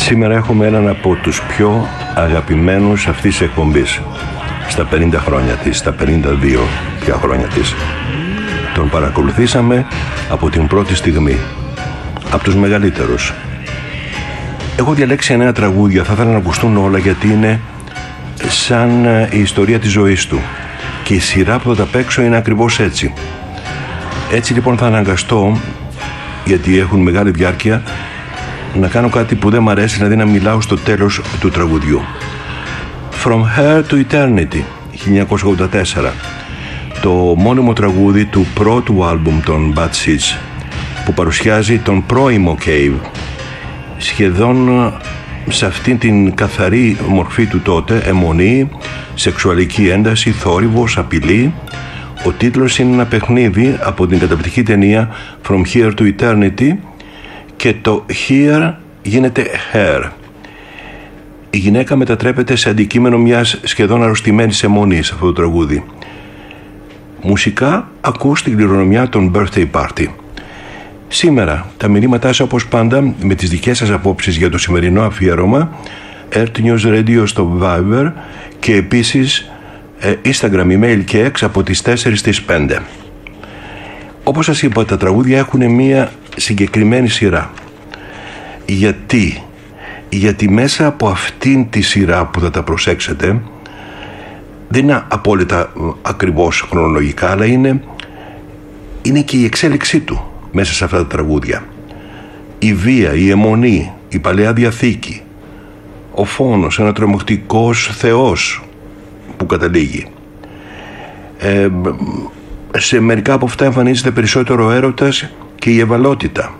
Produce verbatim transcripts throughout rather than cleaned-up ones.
Σήμερα έχουμε έναν από τους πιο αγαπημένους αυτής της εκπομπής. Στα πενήντα χρόνια της, στα πενήντα δύο πια χρόνια της. Τον παρακολουθήσαμε από την πρώτη στιγμή. Από τους μεγαλύτερους. Έχω διαλέξει εννέα τραγούδια, θα ήθελα να ακουστούν όλα γιατί είναι σαν η ιστορία της ζωής του. Και η σειρά που θα τα παίξω είναι ακριβώς έτσι. Έτσι λοιπόν θα αναγκαστώ, γιατί έχουν μεγάλη διάρκεια, να κάνω κάτι που δεν μ' αρέσει, δηλαδή να μιλάω στο τέλος του τραγουδιού. From Here to Eternity, χίλια εννιακόσια ογδόντα τέσσερα. Το μόνιμο τραγούδι του πρώτου άλμπουμ των Bad Seeds, που παρουσιάζει τον πρώιμο Cave, σχεδόν σε αυτήν την καθαρή μορφή του τότε, αιμονή, σεξουαλική ένταση, θόρυβος, απειλή. Ο τίτλος είναι ένα παιχνίδι από την καταπληκτική ταινία From Here to Eternity και το Here γίνεται Hair. Η γυναίκα μετατρέπεται σε αντικείμενο μιας σχεδόν αρρωστημένης αιμονής αυτό το τραγούδι. Μουσικά ακούς την κληρονομιά των Birthday Party. Σήμερα τα μηνύματά σας όπως πάντα με τις δικές σας απόψεις για το σημερινό αφιέρωμα, Earth News Radio στο Viber και επίσης Instagram, email και X από τις τέσσερις στις πέντε. Όπως σας είπα, τα τραγούδια έχουν μία συγκεκριμένη σειρά. Γιατί? Γιατί μέσα από αυτήν τη σειρά που θα τα προσέξετε, δεν είναι απόλυτα ακριβώς χρονολογικά, αλλά είναι, είναι και η εξέλιξή του μέσα σε αυτά τα τραγούδια. Η βία, η αιμονή, η Παλαιά Διαθήκη, ο φόνος, ένα τρομακτικός θεός που καταλήγει. Ε, σε μερικά από αυτά εμφανίζεται περισσότερο ο έρωτας και η ευαλότητα.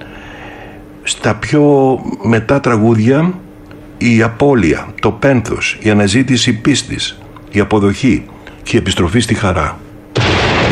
Στα πιο μετά τραγούδια η απώλεια, το πένθος, η αναζήτηση πίστης, η αποδοχή και η επιστροφή στη χαρά.